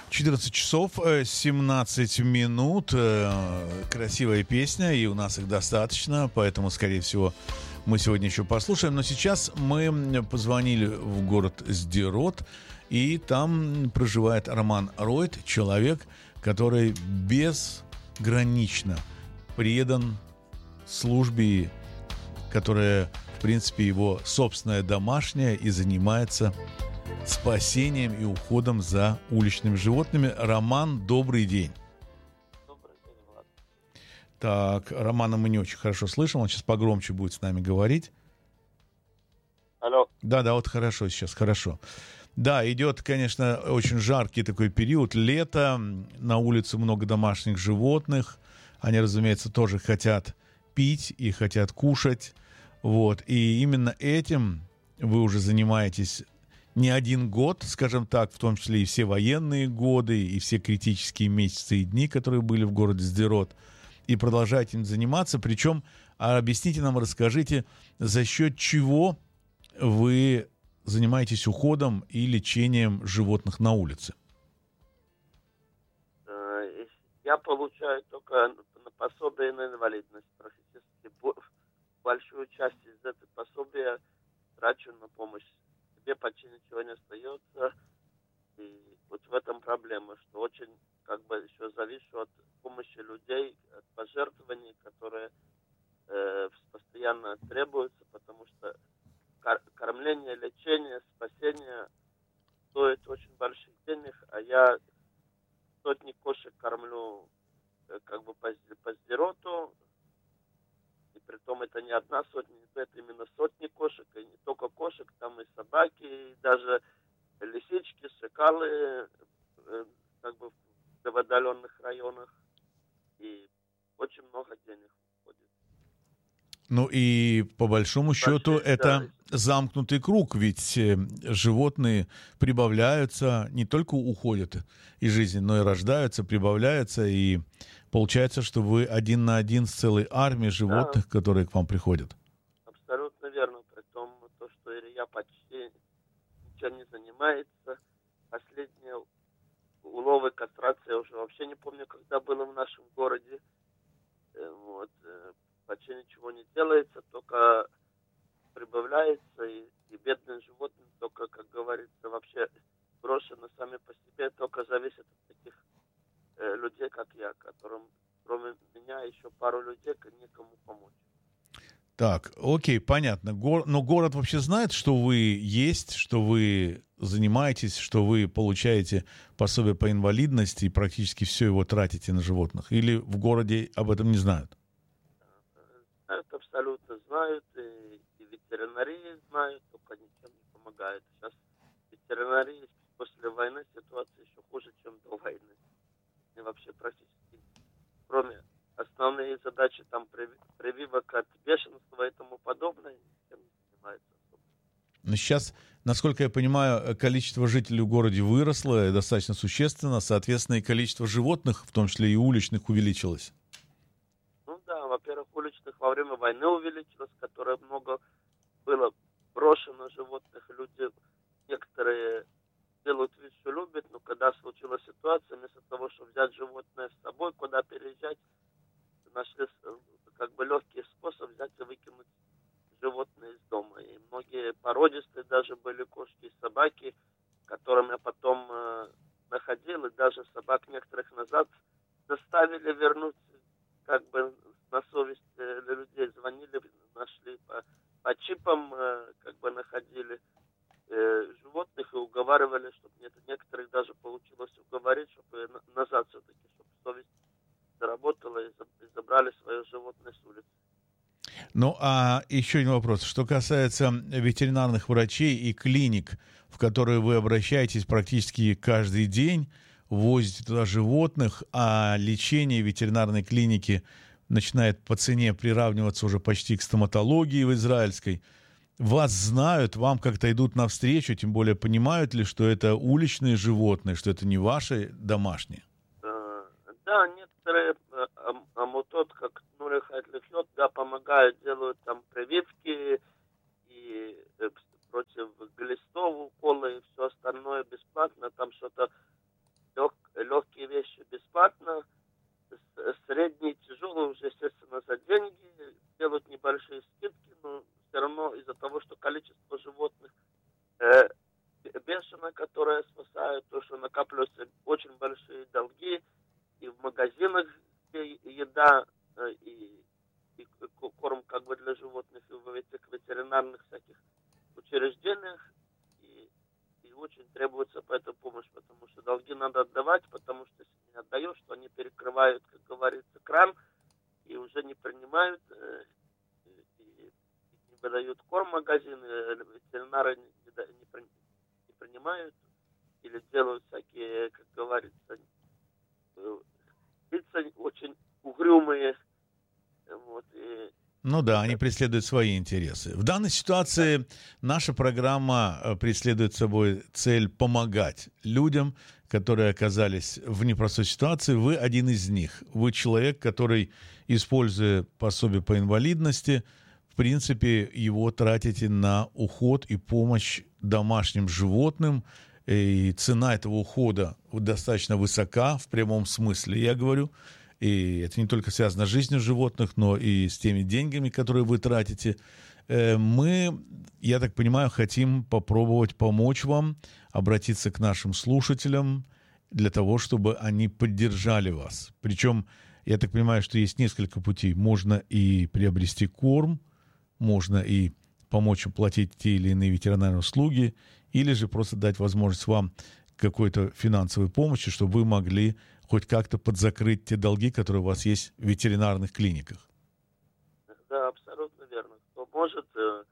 14 часов 17 минут. Красивая песня, и у нас их достаточно, поэтому, скорее всего, мы сегодня еще послушаем. Но сейчас мы позвонили в город Сдерот, и там проживает Роман Ройт, человек, который безгранично предан службе, которая, в принципе, его собственная домашняя, и занимается спасением и уходом за уличными животными. Роман, добрый день. Добрый день, Влад. Так, Романа мы не очень хорошо слышим, он сейчас погромче будет с нами говорить. Алло. Да, вот хорошо сейчас, хорошо. Да, идет, конечно, очень жаркий такой период, лето, на улице много домашних животных, они, разумеется, тоже хотят пить и хотят кушать, вот, и именно этим вы уже занимаетесь не один год, скажем так, в том числе и все военные годы, и все критические месяцы и дни, которые были в городе Сдерот, и продолжаете им заниматься. Причем, объясните нам, расскажите, за счет чего вы занимаетесь уходом и лечением животных на улице? Я получаю только пособие на инвалидность. Практически большую часть из этого пособия трачу на помощь. Тебе почти ничего не остается. И вот в этом проблема, что очень еще завишу от помощи людей, от пожертвований, которые постоянно требуются, потому что кормление, лечение, спасение стоит очень больших денег, а я сотни кошек кормлю по Сдероту, и притом это не одна сотня, это именно сотни кошек, и не только кошек, там и собаки, и даже лисички, шакалы, в отдаленных районах, и очень много денег уходит. Ну и по большому счету это да, замкнутый круг, ведь животные прибавляются, не только уходят из жизни, но и рождаются, прибавляются, и получается, что вы один на один с целой армией животных, да, которые к вам приходят. абсолютно верно, при том, то, что Илья почти ничем не занимается. Последние уловы, кастрация уже вообще не помню, когда было в нашем городе. Почти ничего не делается, только прибавляется, и бедные животные только, как говорится, вообще брошены сами по себе, только зависят от таких людей, как я, которым, кроме меня, еще пару людей, некому помочь. Так, окей, понятно. Но город вообще знает, что вы есть, что вы занимаетесь, что вы получаете пособие по инвалидности и практически все его тратите на животных? Или в городе об этом не знают? Знают, абсолютно знают, и ветеринарии знают, только ничем не помогает. Сейчас ветеринарии после войны ситуация еще хуже, чем до войны. И вообще практически, кроме основные задачи там прививок от бешенства и тому подобное, ничем не занимается особо. Но сейчас, насколько я понимаю, количество жителей в городе выросло достаточно существенно, соответственно, и количество животных, в том числе и уличных, увеличилось. Ну да, во-первых, уличных во время войны увеличилось, которое много было брошено животных. Люди некоторые делают вид, что любят, но когда случилась ситуация, вместо того, чтобы взять животное с собой, куда переезжать, нашли легкий способ взять и выкинуть животные из дома. И многие породистые даже были кошки и собаки, которым я потом находил, и даже собак некоторых назад заставили вернуть на совесть людей. Звонили, нашли по чипам, находили животных и уговаривали, чтобы некоторых даже получилось уговорить, чтобы назад все-таки, чтобы совесть заработала и забрали свое животное с улицы. Ну, а еще один вопрос. Что касается ветеринарных врачей и клиник, в которые вы обращаетесь практически каждый день, возите туда животных, а лечение ветеринарной клиники начинает по цене приравниваться уже почти к стоматологии в израильской. Вас знают, вам как-то идут навстречу, тем более понимают ли, что это уличные животные, что это не ваши домашние? Да, некоторые амутот, как Нурихайт Лихьот, да, помогают, делают там прививки и против глистов уколы и все остальное бесплатно. Там что-то легкие вещи бесплатно, средние, тяжелые уже, естественно, за деньги, делают небольшие скидки, но все равно из-за того, что количество животных бешено, которые спасают, то, что накапливаются очень большие долги, и в магазинах, где еда и корм как бы для животных, и в этих ветеринарных всяких учреждениях, и очень требуется по этому помощь, потому что долги надо отдавать, потому что если не отдаешь, то они перекрывают, как говорится, кран, и уже не принимают, и не выдают корм магазины, ветеринары не принимают, или делают всякие, как говорится, лица очень угрюмые. Вот, Ну да, они преследуют свои интересы. В данной ситуации наша программа преследует собой цель помогать людям, которые оказались в непростой ситуации. Вы один из них. Вы человек, который, используя пособие по инвалидности, в принципе, его тратите на уход и помощь домашним животным. И цена этого ухода достаточно высока, в прямом смысле, я говорю. И это не только связано с жизнью животных, но и с теми деньгами, которые вы тратите. Мы, я так понимаю, хотим попробовать помочь вам, обратиться к нашим слушателям для того, чтобы они поддержали вас. Причем, я так понимаю, что есть несколько путей. Можно и приобрести корм, можно и помочь оплатить те или иные ветеринарные услуги, или же просто дать возможность вам какой-то финансовой помощи, чтобы вы могли хоть как-то подзакрыть те долги, которые у вас есть в ветеринарных клиниках. Да, абсолютно верно. Кто может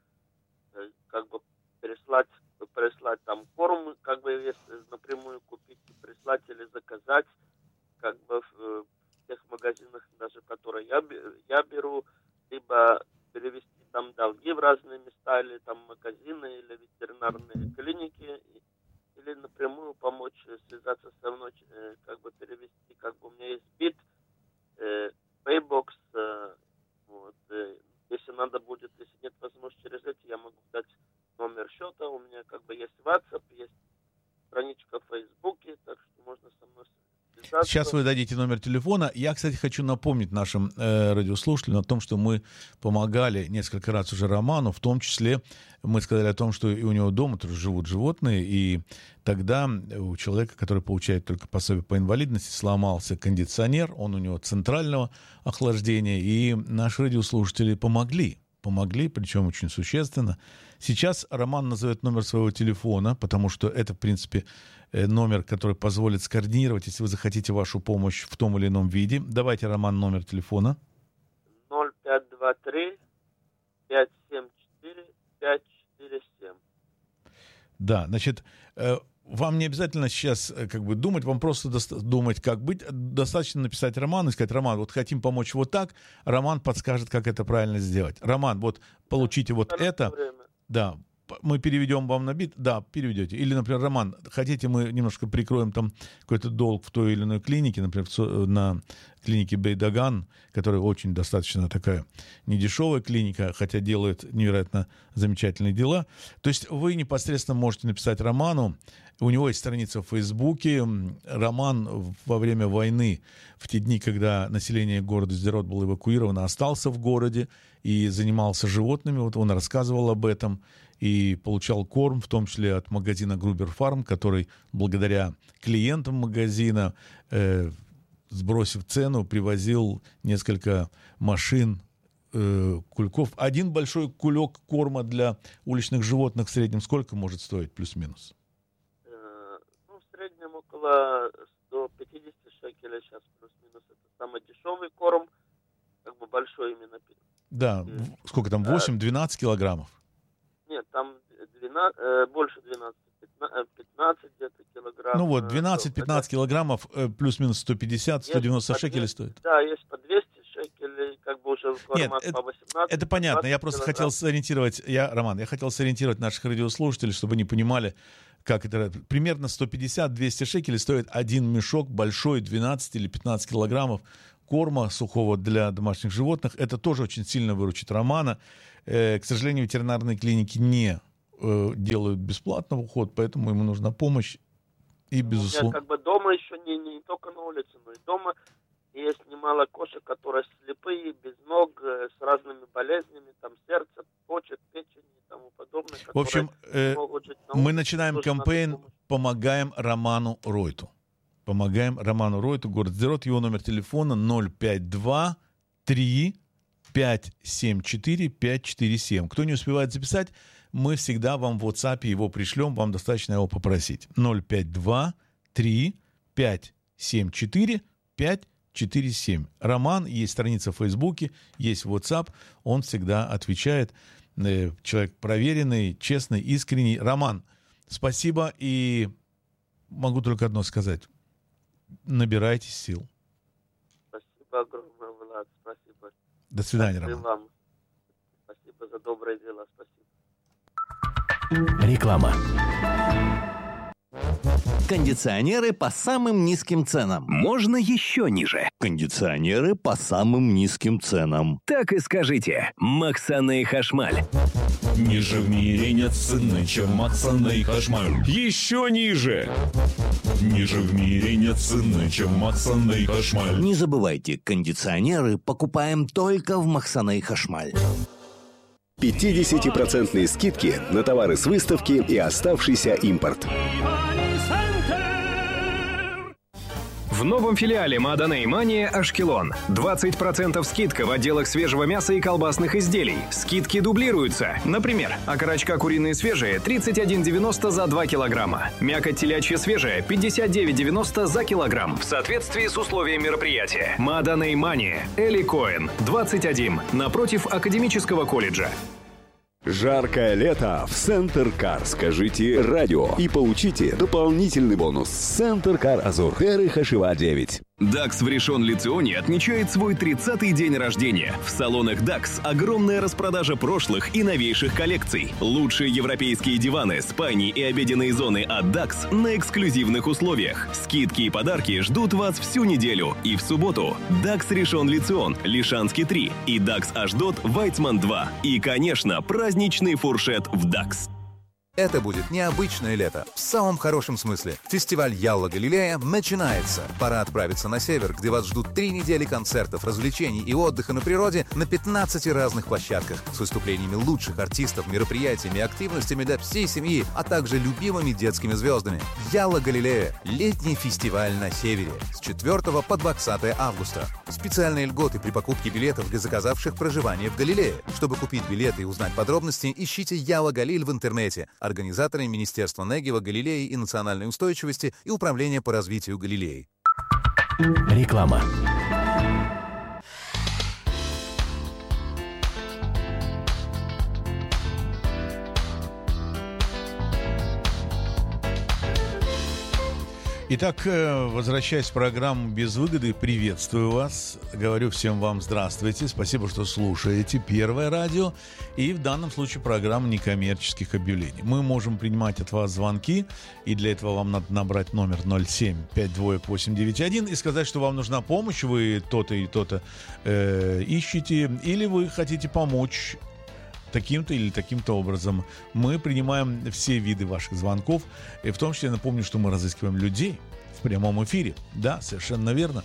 как бы прислать там корм, как бы если напрямую купить, прислать или заказать, как бы в тех магазинах, даже которые я беру, либо перевести там долги в разные места, или там магазины, или ветеринарные клиники, или напрямую помочь связаться со мной, как бы перевести, как бы у меня есть бит, Paybox, вот, если надо будет, если нет возможности через эти, я могу дать номер счета, у меня как бы есть WhatsApp, есть страничка в Фейсбуке, так что можно со мной связаться. Сейчас вы дадите номер телефона. Я, кстати, хочу напомнить нашим радиослушателям о том, что мы помогали несколько раз уже Роману, в том числе мы сказали о том, что и у него дома тоже живут животные, и тогда у человека, который получает только пособие по инвалидности, сломался кондиционер, он у него центрального охлаждения, и наши радиослушатели помогли, причем очень существенно. Сейчас Роман назовет номер своего телефона, потому что это, в принципе, номер, который позволит скоординировать, если вы захотите вашу помощь в том или ином виде. Давайте, Роман, номер телефона. 0523 574 547. Да, значит, вам не обязательно сейчас как бы думать, вам просто думать, как быть. Достаточно написать Роману и сказать: Роман, вот хотим помочь вот так. Роман подскажет, как это правильно сделать. Роман, вот получите вот это. Да, мы переведем вам на бит. Да, переведете. Или, например, Роман, хотите, мы немножко прикроем там какой-то долг в той или иной клинике, например, на клинике Бейдаган, которая очень достаточно такая недешевая клиника, хотя делает невероятно замечательные дела. То есть вы непосредственно можете написать Роману. У него есть страница в Фейсбуке. Роман во время войны, в те дни, когда население города Сдерот было эвакуировано, остался в городе и занимался животными. Вот он рассказывал об этом и получал корм, в том числе от магазина Грубер Фарм, который благодаря клиентам магазина, сбросив цену, привозил несколько машин кульков. Один большой кулек корма для уличных животных в среднем сколько может стоить, плюс-минус? В среднем около 150 шекелей сейчас, плюс-минус. Это самый дешевый корм, как бы большой именно. Да, сколько там, 8-12 килограммов? Нет, там больше 12, 15 где-то килограмм. Ну вот, 12-15 килограммов, плюс-минус 150-190 шекелей стоит. Да, есть по 200 шекелей, как бы уже формат по 18. Это понятно, я просто хотел сориентировать, Роман, я хотел сориентировать наших радиослушателей, чтобы они понимали, как это. Примерно 150-200 шекелей стоит один мешок большой, 12 или 15 килограммов корма сухого для домашних животных. Это тоже очень сильно выручит Романа. К сожалению, ветеринарные клиники не делают бесплатный уход, поэтому ему нужна помощь. И, У безусловно... меня как бы дома еще не только на улице, но и дома есть немало кошек, которые слепые, без ног, с разными болезнями, там сердце, почек, печени и тому подобное. В общем, мы начинаем кампейн «Помогаем Роману Ройту». Помогаем Роману Ройту, город Сдерот. Его номер телефона 052-3-574-547. Кто не успевает записать, мы всегда вам в WhatsApp его пришлем, вам достаточно его попросить. 052-3-574-547. Роман, есть страница в Фейсбуке, есть WhatsApp, он всегда отвечает. Человек проверенный, честный, искренний. Роман, спасибо, и могу только одно сказать. Набирайтесь сил. Спасибо огромное, Влад, спасибо. До свидания, спасибо Роман. вам. Спасибо за доброе дело, спасибо. Реклама. Кондиционеры по самым низким ценам. Можно еще ниже. Кондиционеры по самым низким ценам. Так и скажите. Максаны Хашмаль. Ниже в мире нет цены, чем Максаны Хашмаль. Еще ниже. Ниже в мире нет цены, чем Максаны Хашмаль. Не забывайте, кондиционеры покупаем только в Максаны Хашмаль. 50% скидки на товары с выставки и оставшийся импорт. В новом филиале Маданей Мания Ашкелон. 20% скидка в отделах свежего мяса и колбасных изделий. Скидки дублируются. Например, окорочка куриные свежие 31,90 за 2 килограмма. Мякоть телячья свежая 59,90 за килограмм. В соответствии с условиями мероприятия. Маданей Мания. Эли Коэн. 21. Напротив Академического колледжа. Жаркое лето в Центр Кар. Скажите радио и получите дополнительный бонус. Центр Кар Азур. Эры Хашива 9. DAX в Ришон-Ле-Ционе отмечает свой 30-й день рождения. В салонах DAX огромная распродажа прошлых и новейших коллекций. Лучшие европейские диваны, спальни и обеденные зоны от DAX на эксклюзивных условиях. Скидки и подарки ждут вас всю неделю. И в субботу DAX Ришон-Ле-Цион, Лишанский 3 и DAX Ашдот, Вайцман 2. И, конечно, праздничный фуршет в DAX. Это будет необычное лето, в самом хорошем смысле. Фестиваль Ялла Галилея начинается. Пора отправиться на север, где вас ждут 3 недели концертов, развлечений и отдыха на природе на 15 разных площадках с выступлениями лучших артистов, мероприятиями и активностями для всей семьи, а также любимыми детскими звездами. Ялла Галилея – летний фестиваль на севере с 4 по 20 августа. Специальные льготы при покупке билетов для заказавших проживание в Галилее. Чтобы купить билеты и узнать подробности, ищите Ялла Галиль в интернете. Организаторы Министерства Негева, Галилеи и национальной устойчивости и Управление по развитию Галилеи. Реклама. Итак, возвращаясь в программу «Без выгоды», приветствую вас. Говорю всем вам здравствуйте. Спасибо, что слушаете Первое радио. И в данном случае программа некоммерческих объявлений. Мы можем принимать от вас звонки. И для этого вам надо набрать номер 07-52-891 и сказать, что вам нужна помощь. Вы то-то и то-то ищете. Или вы хотите помочь таким-то или таким-то образом. Мы принимаем все виды ваших звонков. И в том числе напомню, что мы разыскиваем людей в прямом эфире. Да, совершенно верно.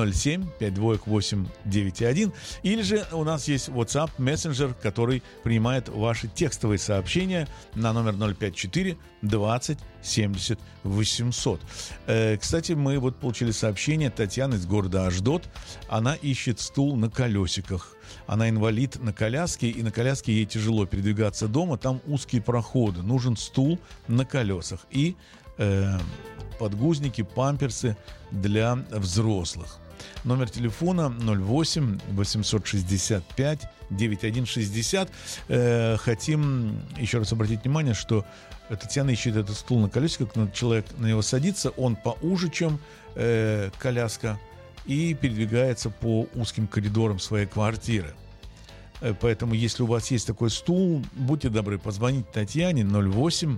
07-52-891. Или же у нас есть WhatsApp Messenger, который принимает ваши текстовые сообщения на номер 054 20 70 800. Кстати, мы вот получили сообщение Татьяны из города Ашдот. Она ищет стул на колесиках. Она инвалид на коляске, и на коляске ей тяжело передвигаться дома. Там узкие проходы. Нужен стул на колесах. И подгузники, памперсы для взрослых. Номер телефона 08 865 9160. Хотим еще раз обратить внимание, что Татьяна ищет этот стул на колесиках, когда человек на него садится, он поуже, чем коляска, и передвигается по узким коридорам своей квартиры. Поэтому, если у вас есть такой стул, будьте добры, позвоните Татьяне 08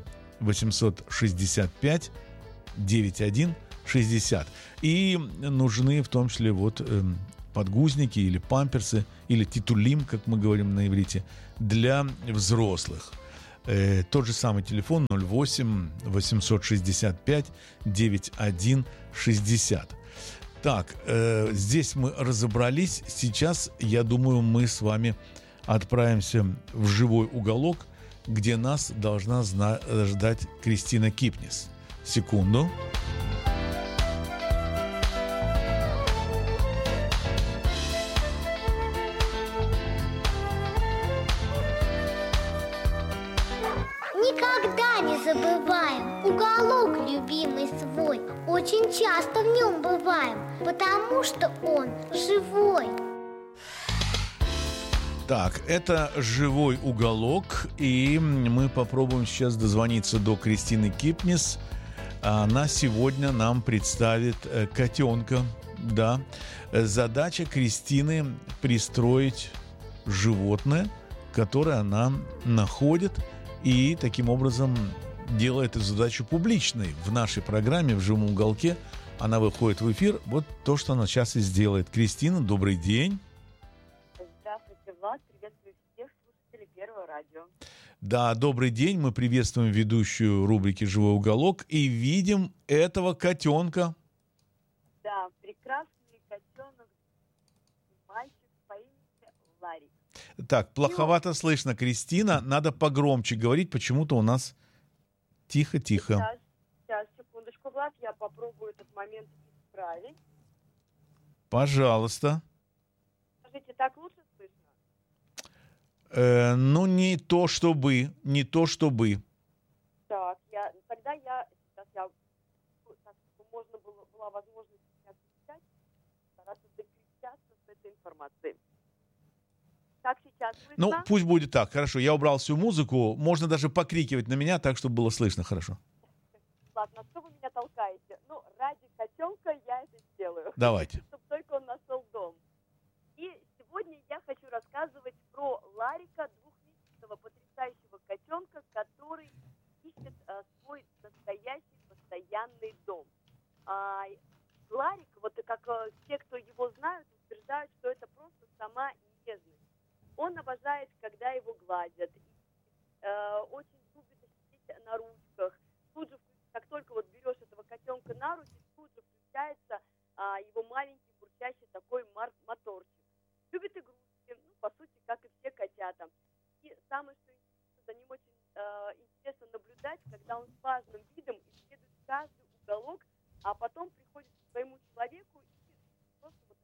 865 9160. И нужны в том числе подгузники или памперсы, или титулим, как мы говорим на иврите, для взрослых. Тот же самый телефон 08 865 9160. Так, здесь мы разобрались. Сейчас, я думаю, мы с вами отправимся в живой уголок, где нас должна ждать Кристина Кипнис. Секунду. Никогда не забываем уголок любимый свой. Очень часто в нем бываем, потому что он живой. Так, это живой уголок, и мы попробуем сейчас дозвониться до Кристины Кипнис. Она сегодня нам представит котенка. Да. Задача Кристины пристроить животное, которое она находит, и таким образом делает эту задачу публичной. В нашей программе «В живом уголке» она выходит в эфир. Вот то, что она сейчас и сделает. Кристина, добрый день. Здравствуйте, Влад. Приветствую всех слушателей Первого радио. Да, добрый день. Мы приветствуем ведущую рубрики «Живой уголок» и видим этого котенка. Да, прекрасный котенок, мальчик по имени Ларик. Так, плоховато слышно, Кристина. Надо погромче говорить. Почему-то у нас тихо-тихо. Сейчас, секундочку, Влад. Я попробую этот момент исправить. Пожалуйста. Скажите, так лучше слышно? Ну, не то чтобы. Так, тогда сейчас так, чтобы можно была возможность меня отвечать, стараться докричаться с этой информацией. Как сейчас слышно? Ну, пусть будет так. Хорошо, я убрал всю музыку. Можно даже покрикивать на меня так, чтобы было слышно хорошо. Ладно, что вы меня толкаете? Ну, ради котенка я это сделаю. Давайте. Чтобы только он нашел дом. И сегодня я хочу рассказывать про Ларика, двухмесячного потрясающего котенка, который ищет свой настоящий постоянный дом. Ларик, вот как те, кто его знают, утверждают, что это просто сама нежность. Он обожает, когда его гладят. Очень любит сидеть на ручках. Тут же, как только вот берешь этого котенка на руки, тут же включается его маленький бурчащий такой моторчик. Любит игрушки, ну, по сути, как и все котята. И самое, что интересно, за ним очень интересно наблюдать, когда он с важным видом исследует каждый уголок, а потом приходит к своему человеку и просто вот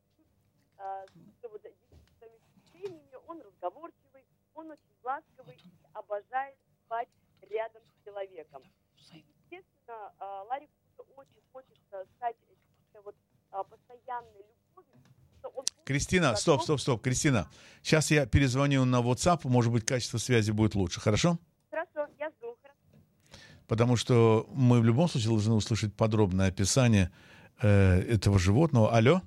делится своими впечатлениями. Он разговорчивый, он очень ласковый и обожает спать рядом с человеком. Естественно, Ларик очень хочет стать вот постоянной любовью. Кристина, стоп. Кристина, сейчас я перезвоню на WhatsApp, может быть, качество связи будет лучше, хорошо? Хорошо, я жду. Потому что мы в любом случае должны услышать подробное описание этого животного. Алло?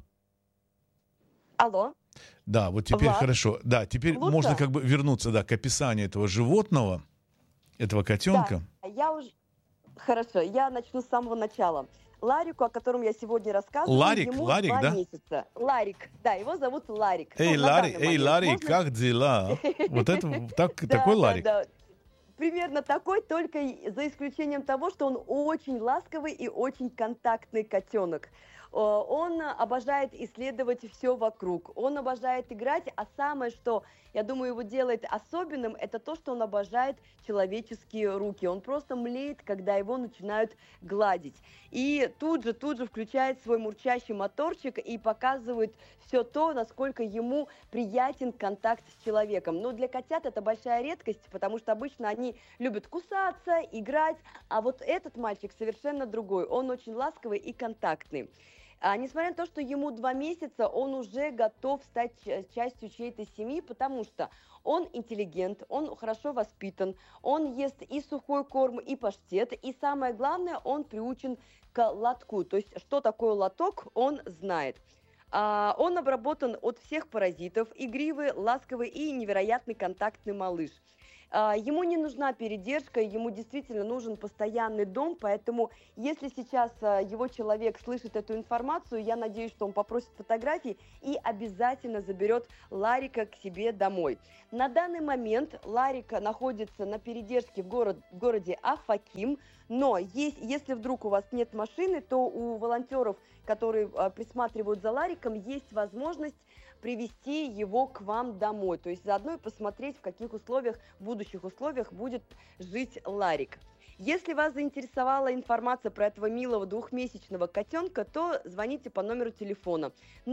Алло. Да, вот теперь Влад? Хорошо. Да, теперь Лучше? можно как бы вернуться, да, к описанию этого животного, этого котенка. Да, Хорошо, я начну с самого начала. Ларику, о котором я сегодня рассказываю, Ларик, ему Ларик, 2 да? месяца. Ларик, да, его зовут Ларик. Эй, Ну, Ларик, как дела? Вот это такой Ларик. Да. Примерно такой, только за исключением того, что он очень ласковый и очень контактный котенок. Он обожает исследовать все вокруг, он обожает играть, а самое, что, я думаю, его делает особенным, это то, что он обожает человеческие руки. Он просто млеет, когда его начинают гладить. И тут же включает свой мурчащий моторчик и показывает все то, насколько ему приятен контакт с человеком. Но для котят это большая редкость, потому что обычно они любят кусаться, играть, а вот этот мальчик совершенно другой. Он очень ласковый и контактный. Несмотря на то, что ему 2 месяца, он уже готов стать частью чьей-то семьи, потому что он интеллигент, он хорошо воспитан, он ест и сухой корм, и паштет, и самое главное, он приучен к лотку. То есть, что такое лоток, он знает. Он обработан от всех паразитов, игривый, ласковый и невероятный контактный малыш. Ему не нужна передержка, ему действительно нужен постоянный дом, поэтому если сейчас его человек слышит эту информацию, я надеюсь, что он попросит фотографии и обязательно заберет Ларика к себе домой. На данный момент Ларик находится на передержке в городе Афаким, но если вдруг у вас нет машины, то у волонтеров, которые присматривают за Лариком, есть возможность привезти его к вам домой, то есть заодно и посмотреть, в каких условиях, будущих условиях будет жить Ларик. Если вас заинтересовала информация про этого милого двухмесячного котенка, то звоните по номеру телефона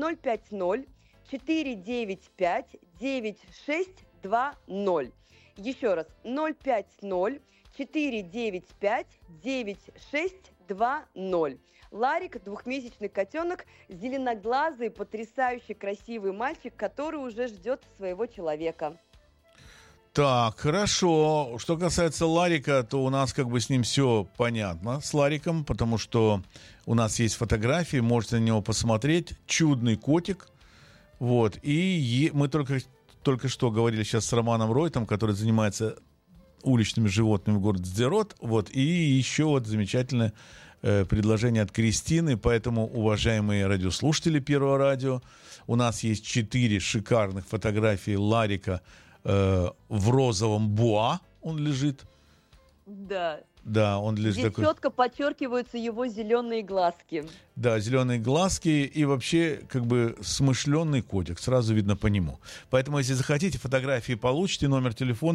050-495-9620. Еще раз, 050-495-9620. Ларик, двухмесячный котенок, зеленоглазый, потрясающий красивый мальчик, который уже ждет своего человека. Так, хорошо. Что касается Ларика, то у нас как бы с ним все понятно, с Лариком, потому что у нас есть фотографии, можете на него посмотреть. Чудный котик. Вот. И мы только что говорили сейчас с Романом Ройтом, который занимается уличными животными в городе Сдерот. Вот. И еще вот замечательное предложение от Кристины. Поэтому, уважаемые радиослушатели Первого радио, у нас есть 4 шикарных фотографии Ларика в розовом буа. Он лежит. Да, он лежит. Здесь такой... четко подчеркиваются его зеленые глазки. Да, зеленые глазки и вообще как бы смышленый котик. Сразу видно по нему. Поэтому, если захотите, фотографии получите. Номер телефона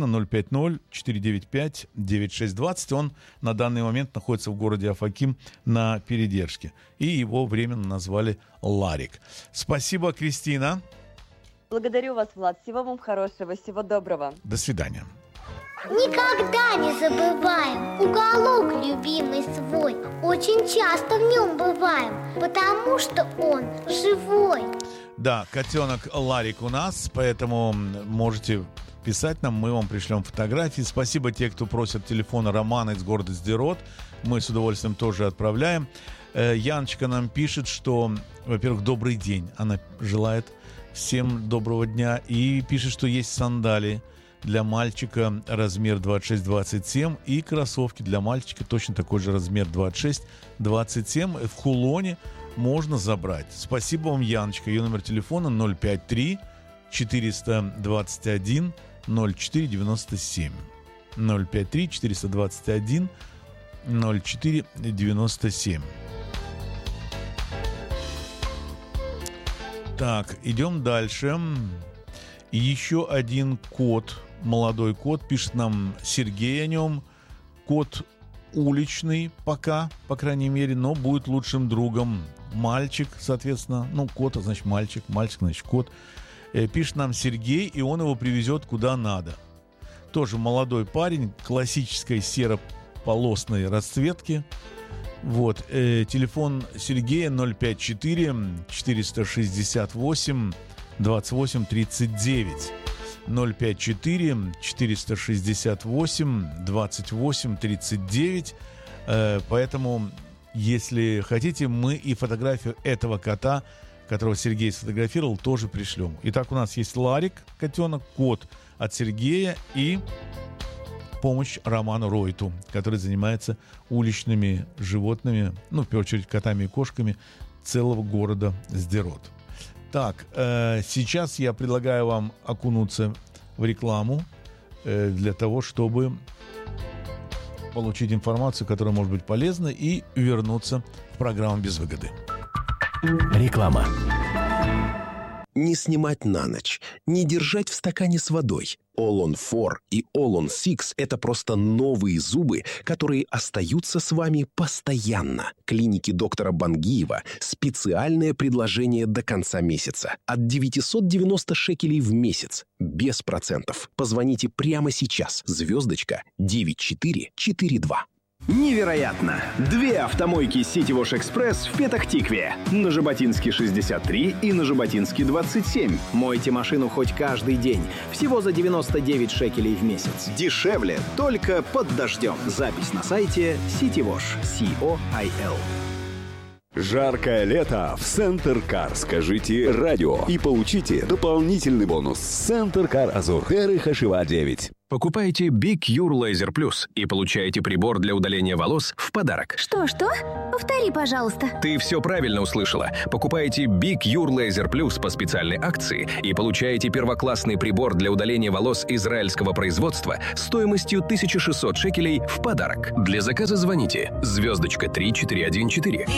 050-495-9620. Он на данный момент находится в городе Афаким на передержке. И его временно назвали Ларик. Спасибо, Кристина. Благодарю вас, Влад. Всего вам хорошего. Всего доброго. До свидания. Никогда не забываем уголок любимый свой. Очень часто в нем бываем, потому что он живой. Да, котенок Ларик у нас, поэтому можете писать нам, мы вам пришлем фотографии. Спасибо те, кто просит телефона Романа из города Сдерот. Мы с удовольствием тоже отправляем. Яночка нам пишет, что, во-первых, добрый день. Она желает всем доброго дня и пишет, что есть сандалии для мальчика размер 26-27 и кроссовки для мальчика точно такой же размер 26-27 в Хулоне можно забрать. Спасибо вам, Яночка. Ее номер телефона 053-421-0497. 053-421-0497. Так, идем дальше. Еще один кот, молодой кот, пишет нам Сергей о нем. Кот уличный пока, по крайней мере, но будет лучшим другом. Мальчик, соответственно, кот, а значит мальчик, мальчик, значит кот. Пишет нам Сергей, и он его привезет куда надо. Тоже молодой парень, классической серо-полосной расцветки. Вот, телефон Сергея 054-468-2839. 054-468-2839. Поэтому, если хотите, мы и фотографию этого кота, которого Сергей сфотографировал, тоже пришлем. Итак, у нас есть Ларик, котенок, кот от Сергея и помощь Роману Ройту, который занимается уличными животными, в первую очередь котами и кошками целого города Сдерот. Так, сейчас я предлагаю вам окунуться в рекламу для того, чтобы получить информацию, которая может быть полезна, и вернуться в программу «Без выгоды». Реклама. Не снимать на ночь, не держать в стакане с водой. All-on-4 и All-on-6 – это просто новые зубы, которые остаются с вами постоянно. Клиники доктора Бангиева – специальное предложение до конца месяца. От 990 шекелей в месяц. Без процентов. Позвоните прямо сейчас. Звездочка 9442. Невероятно! 2 автомойки City Wash Express в Петах-Тикве. На Жаботинске 63 и на Жаботинске 27. Мойте машину хоть каждый день. Всего за 99 шекелей в месяц. Дешевле, только под дождем. Запись на сайте City Wash. COIL. Жаркое лето в Центр Кар. Скажите радио и получите дополнительный бонус. Центр Кар Азур. Эры Хашива 9. Покупайте Big Cure Laser Plus и получаете прибор для удаления волос в подарок. Что? Повтори, пожалуйста. Ты все правильно услышала. Покупайте Big Cure Laser Plus по специальной акции и получаете первоклассный прибор для удаления волос израильского производства стоимостью 1600 шекелей в подарок. Для заказа звоните *3414.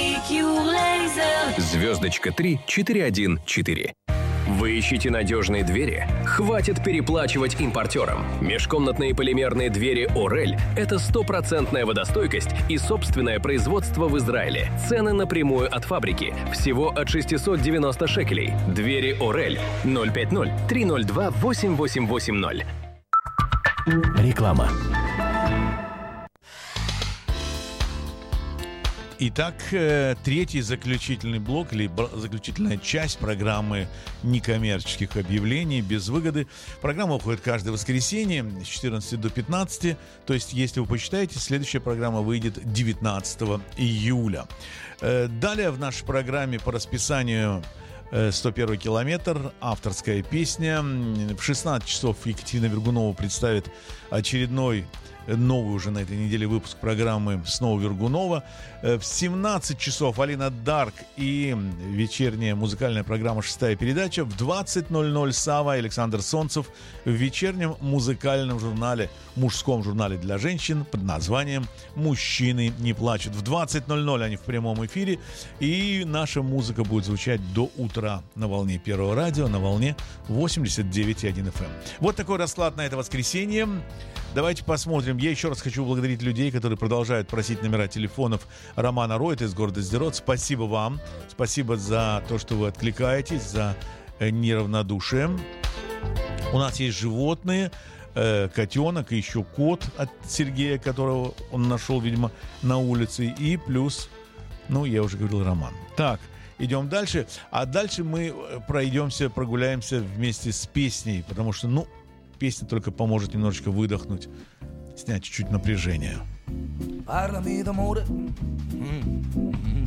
*3414. Вы ищете надежные двери? Хватит переплачивать импортерам. Межкомнатные полимерные двери «Орель» — это 100% водостойкость и собственное производство в Израиле. Цены напрямую от фабрики. Всего от 690 шекелей. Двери «Орель» 050-302-8880. Реклама. Итак, третий заключительный блок или заключительная часть программы некоммерческих объявлений без выгоды. Программа уходит каждое воскресенье с 14 до 15. То есть, если вы посчитаете, следующая программа выйдет 19 июля. Далее в нашей программе по расписанию 101 километр, авторская песня. В 16 часов Екатерина Вергунова представит очередной новый уже на этой неделе выпуск программы «Снова Вергунова». В 17 часов Алина Дарк и вечерняя музыкальная программа «Шестая передача». В 20:00 Сава и Александр Солнцев в вечернем музыкальном журнале, мужском журнале для женщин под названием «Мужчины не плачут». В 20:00 они в прямом эфире, и наша музыка будет звучать до утра на волне Первого радио, на волне 89,1 FM. Вот такой расклад на это воскресенье. Давайте посмотрим. Я еще раз хочу благодарить людей, которые продолжают просить номера телефонов Романа Ройта из города Сдерот. Спасибо вам. Спасибо за то, что вы откликаетесь, за неравнодушие. У нас есть животные, котенок и еще кот от Сергея, которого он нашел, видимо, на улице. И плюс, я уже говорил, Роман. Так, идем дальше. А дальше мы прогуляемся вместе с песней, потому что, песня только поможет немножечко выдохнуть, снять чуть-чуть напряжение. Parlami d'amore,